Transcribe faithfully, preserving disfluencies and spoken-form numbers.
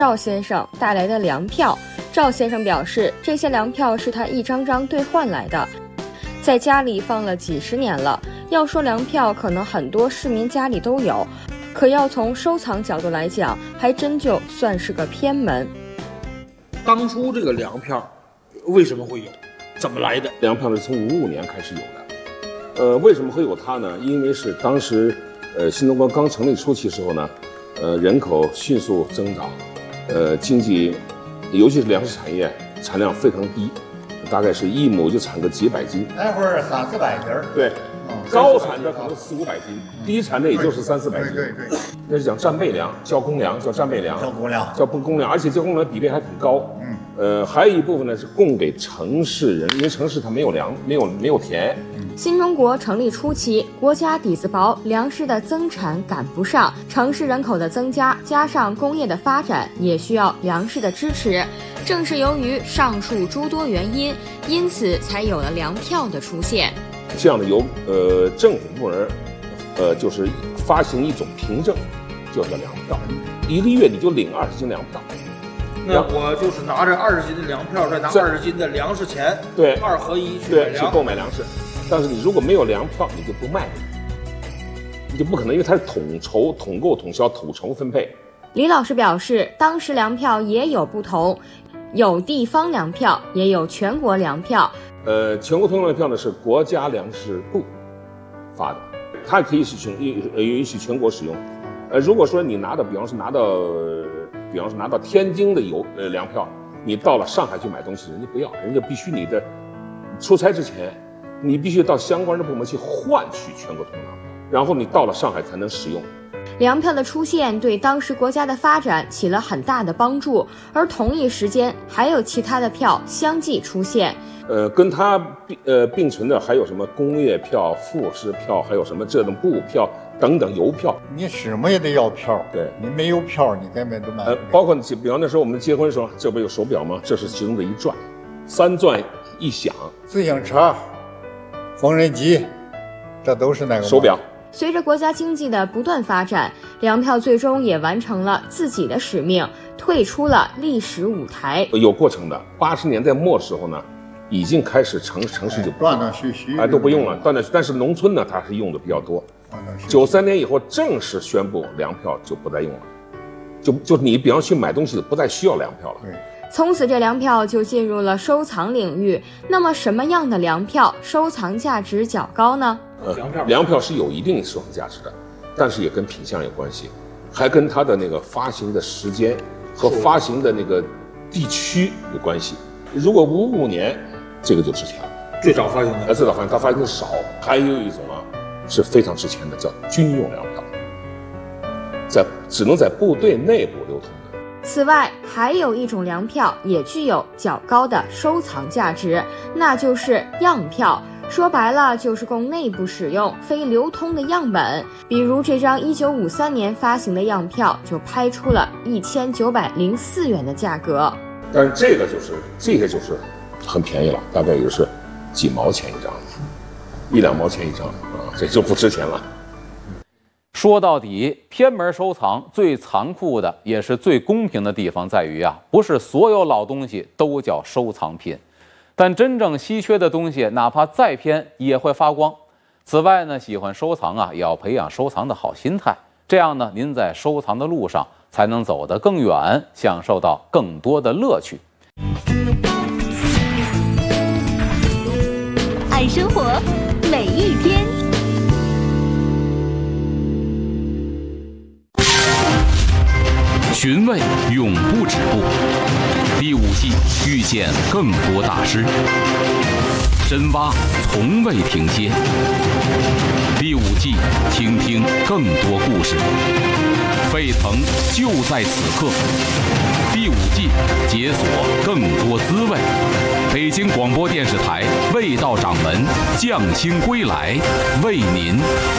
赵先生带来的粮票。赵先生表示，这些粮票是他一张张兑换来的，在家里放了几十年了。要说粮票，可能很多市民家里都有，可要从收藏角度来讲，还真就算是个偏门。 当初这个粮票为什么会有？怎么来的？ 粮票是从五五年开始有的。呃，为什么会有它呢？因为是当时，呃，新中国刚成立初期时候呢，呃，人口迅速增长，呃，经济，尤其是粮食产业产量非常低，大概是一亩就产个几百斤。 那会儿三四百斤。 对。高产的可能四五百斤，低产的也就是三四百斤。 对对对， 那是讲战备粮，叫公粮，叫战备粮， 叫公粮， 叫公粮，而且这公粮比例还挺高。嗯，呃，还有一部分呢是供给城市人，因为城市它没有粮，没有没有田。 新中国成立初期，国家底子薄，粮食的增产赶不上，城市人口的增加，加上工业的发展，也需要粮食的支持。正是由于上述诸多原因，因此才有了粮票的出现。 这样的由呃政府部门，呃就是发行一种凭证，就叫粮票，一个月你就领二十斤粮票。 那我就是拿着二十斤的粮票，再拿二十斤的粮食钱， 对， 二合一去对去购买粮食。但是你如果没有粮票，你就不卖，你就不可能，因为它是统筹、统购、统销、统筹分配。 李老师表示，当时粮票也有不同，有地方粮票，也有全国粮票。 呃，全国通用粮票呢是国家粮食部发的，它可以是全允许全国使用。呃，如果说你拿到，比方说拿到，比方说拿到天津的邮呃粮票，你到了上海去买东西，人家不要，人家必须你的出差之前，你必须到相关的部门去换取全国通用粮票，然后你到了上海才能使用。 粮票的出现对当时国家的发展起了很大的帮助，而同一时间还有其他的票相继出现。 呃，跟它并呃并存的还有什么工业票、副食票，还有什么这种布票等等邮票。 你什么也得要票， 对， 你没有票，你根本都买不了。 呃，包括比方那时候我们结婚的时候，这不有手表吗？这是其中的一转，三转一响。 自行车、缝纫机，这都是那个手表。 随着国家经济的不断发展，粮票最终也完成了自己的使命，退出了历史舞台。 有过程的，八十年代末时候呢，已经开始城城市就断断续续， 哎都不用了，断断续。但是农村呢，它是用的比较多。九三年以后正式宣布粮票就不再用了，就就你比方去买东西不再需要粮票了。 对。 从此这粮票就进入了收藏领域。那么什么样的粮票收藏价值较高呢？ 呃，粮票是有一定收藏价值的，但是也跟品相有关系，还跟它的那个发行的时间和发行的那个地区有关系。如果五五年，这个就值钱了， 最早发行的， 呃，最早发行，它发行的少。还有一种啊是非常值钱的，叫军用粮票，在只能在部队内部流通的。 此外，还有一种粮票也具有较高的收藏价值，那就是样票。说白了就是供内部使用非流通的样本，比如这张一九五三年发行的样票就拍出了一千九百零四元的价格。 但是这个就是这些就是很便宜了，大概也就是几毛钱一张，一两毛钱一张啊，这就不值钱了。 说到底，偏门收藏最残酷的也是最公平的地方在于啊，不是所有老东西都叫收藏品。但真正稀缺的东西，哪怕再偏也会发光。此外呢，喜欢收藏啊，也要培养收藏的好心态。这样呢，您在收藏的路上才能走得更远，享受到更多的乐趣。 爱生活，每一天。 寻味永不止步。第五季遇见更多大师，深挖从未停歇。第五季倾听更多故事，沸腾就在此刻。第五季解锁更多滋味。北京广播电视台味道掌门匠心归来，为您